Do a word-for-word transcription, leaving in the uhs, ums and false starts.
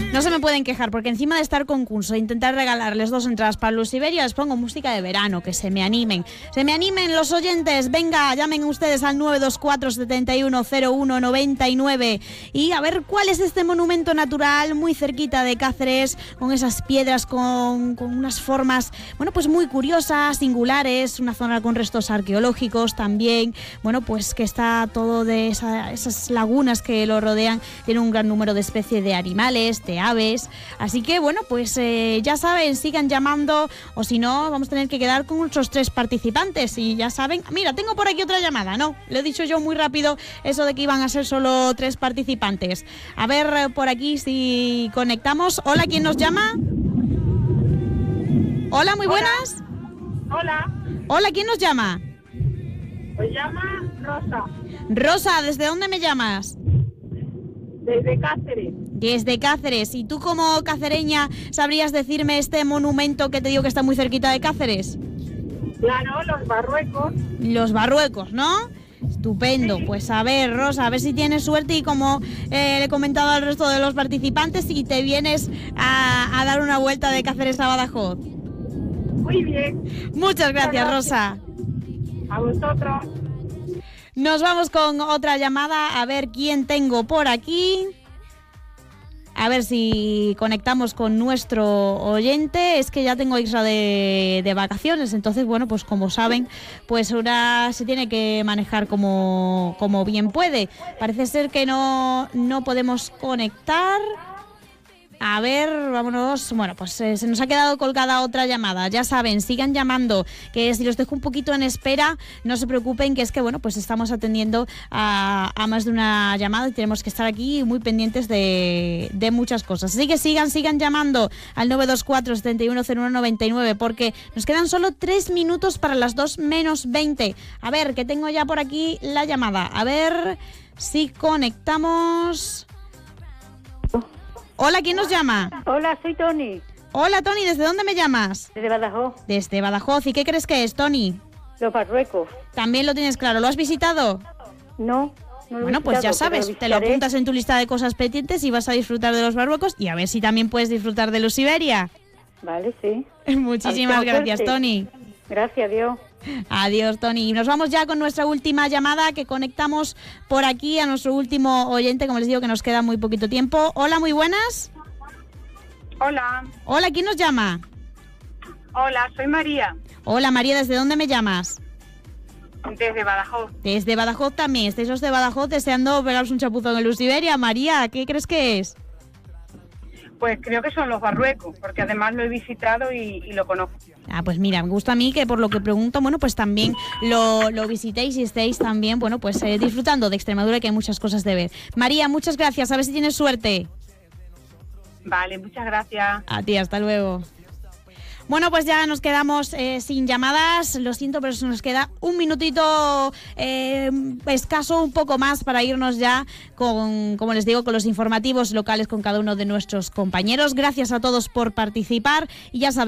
No se me pueden quejar, porque encima de estar concurso e intentar regalarles dos entradas para Luz Siberia, les pongo música de verano, que se me animen. Se me animen los oyentes, venga, llamen ustedes al nueve dos cuatro, setenta y uno, cero uno, noventa y nueve y a ver cuál es este monumento natural muy cerquita de Cáceres, con esas piedras con, con unas formas, bueno, pues muy curiosas, singulares, una zona con restos arqueológicos también, bueno, pues que está todo de esa, esas lagunas que lo rodean, tiene un gran número de especies de animales, de aves, así que bueno, pues eh, ya saben, sigan llamando, o si no, vamos a tener que quedar con nuestros tres participantes, y ya saben, mira, tengo por aquí otra llamada, no, lo he dicho yo muy rápido, eso de que iban a ser solo tres participantes. A ver, por aquí si conectamos. Hola, ¿quién nos llama? Hola, muy buenas. Hola. Hola, ¿quién nos llama? Me llama Rosa. Rosa, ¿desde dónde me llamas? Desde Cáceres. Desde Cáceres. ¿Y tú como cacereña sabrías decirme este monumento que te digo que está muy cerquita de Cáceres? Claro, los Barruecos. Los Barruecos, ¿no? Estupendo. Sí. Pues a ver, Rosa, a ver si tienes suerte y como eh, le he comentado al resto de los participantes, si te vienes a, a dar una vuelta de Cáceres a Badajoz. Muy bien. Muchas gracias, Rosa. A vosotros. Nos vamos con otra llamada, a ver quién tengo por aquí. A ver si conectamos con nuestro oyente. Es que ya tengo Isra de, de vacaciones, entonces, bueno, pues como saben, pues ahora se tiene que manejar como, como bien puede. Parece ser que no, no podemos conectar. A ver, vámonos. Bueno, pues eh, se nos ha quedado colgada otra llamada. Ya saben, sigan llamando, que si los dejo un poquito en espera, no se preocupen, que es que, bueno, pues estamos atendiendo a, a más de una llamada y tenemos que estar aquí muy pendientes de, de muchas cosas. Así que sigan, sigan llamando al nueve dos cuatro, setenta y uno, cero uno, noventa y nueve, porque nos quedan solo tres minutos para las dos menos veinte. A ver, que tengo ya por aquí la llamada. A ver si conectamos... Hola, ¿quién nos llama? Hola, soy Tony. Hola, Tony, ¿desde dónde me llamas? Desde Badajoz. Desde Badajoz. ¿Y qué crees que es, Tony? Los Barruecos. También lo tienes claro. ¿Lo has visitado? No, no lo Bueno, he pues ya visitado, sabes, te lo apuntas en tu lista de cosas pendientes y vas a disfrutar de los Barruecos y a ver si también puedes disfrutar de Luz Siberia. Vale, sí. Muchísimas gracias, Tony. Gracias, Dios. Adiós, Tony. Y nos vamos ya con nuestra última llamada, que conectamos por aquí a nuestro último oyente, como les digo, que nos queda muy poquito tiempo. Hola, muy buenas. Hola. Hola, ¿quién nos llama? Hola, soy María. Hola, María, ¿desde dónde me llamas? Desde Badajoz. Desde Badajoz también. Estáis los de Badajoz deseando pegaros un chapuzón en Luz Siberia. María, ¿qué crees que es? Pues creo que son los Barruecos, porque además lo he visitado y, y lo conozco. Ah, pues mira, me gusta a mí que por lo que pregunto, bueno, pues también lo, lo visitéis y estéis también, bueno, pues eh, disfrutando de Extremadura, que hay muchas cosas de ver. María, muchas gracias, a ver si tienes suerte. Vale, muchas gracias. A ti, hasta luego. Bueno, pues ya nos quedamos eh, sin llamadas, lo siento, pero se nos queda un minutito eh, escaso, un poco más para irnos ya con, como les digo, con los informativos locales con cada uno de nuestros compañeros. Gracias a todos por participar y ya saben.